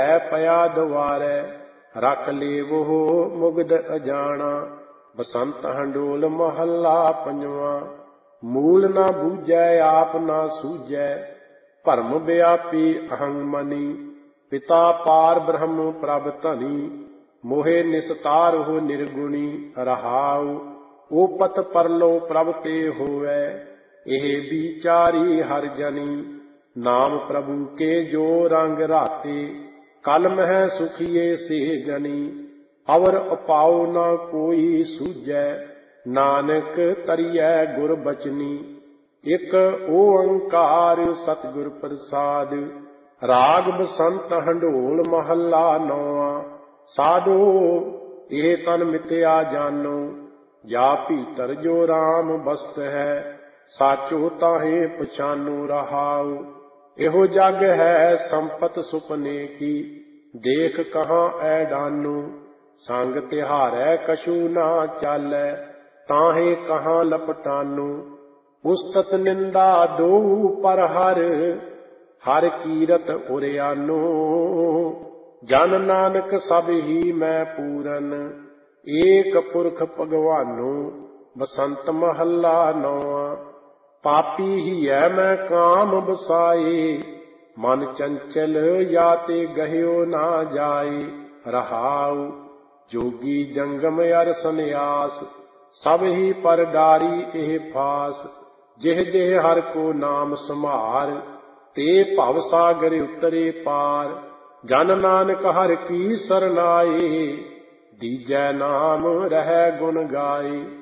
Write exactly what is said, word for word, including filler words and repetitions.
है पया दुआरे रख लेवो मुगद अजाना। बसंत हंडोल महला पंजवा मूल ना बूझै आप ना सूझै भरम व्यापी अहं मनी। पिता पार ब्रह्म प्रभ धनी मोहे निस्तार हो निर्गुणी रहाउ। ओपत परलो प्रभ ते होवै एह बिचारी हर जनी। नाम प्रभु के जो रंग राते कल मह सुखिए से जनी। अवर अपाओ न कोई सूझै नानक तरियै गुर बचनी। एक ओंकार सतगुर प्रसाद राग बसंत हंडोल महला नौवा। साधो ये तन मिथ्या जानो जा भीतर जो राम बसत है। साचो ताहे पछानो रहाउ। एहो जग है संपत सुपने की देख कहाँ ऐडानो। संग तिहारै कछु ना चालै ताहे कहाँ लपटानो। उस्तत निंदा दो पर हर हर कीरत उरियानो। जन नानक सब ही मैं पूरन एक पुरख भगवानो। बसंत महला नौवा पापी ही है मैं काम बसाए। मन चंचल याते गह्यो ना जाए रहाउ। जोगी जंगम अर सन्यास सब ही पर डारी एह फास। जिह जिह हर को नाम समार ते भव सागर उतरे पार। जन नानक हर की सरनाए दीजै नाम रहै गुण गाए।